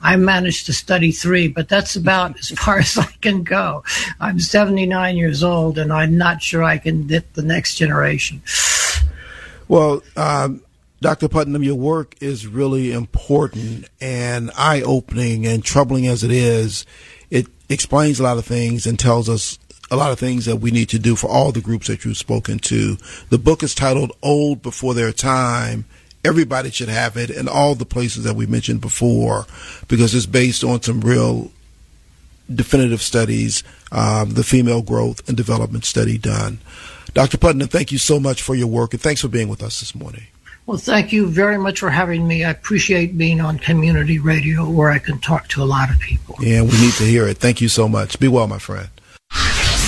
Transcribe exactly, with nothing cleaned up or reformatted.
I managed to study three, but that's about as far as I can go. I'm seventy-nine years old, and I'm not sure I can get the next generation. Well, um, Doctor Putnam, your work is really important and eye-opening, and troubling as it is, it explains a lot of things and tells us a lot of things that we need to do for all the groups that you've spoken to. The book is titled Old Before Their Time. Everybody should have it in all the places that we mentioned before, because it's based on some real definitive studies, um, the female growth and development study done. Doctor Putnam, thank you so much for your work, and thanks for being with us this morning. Well, thank you very much for having me. I appreciate being on community radio where I can talk to a lot of people. Yeah, we need to hear it. Thank you so much. Be well, my friend.